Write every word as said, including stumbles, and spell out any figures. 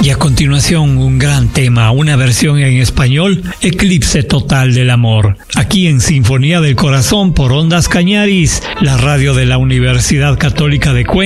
Y a continuación, un gran tema, una versión en español, Eclipse Total del Amor. Aquí en Sinfonía del Corazón por Ondas Cañaris, la radio de la Universidad Católica de Cuenca.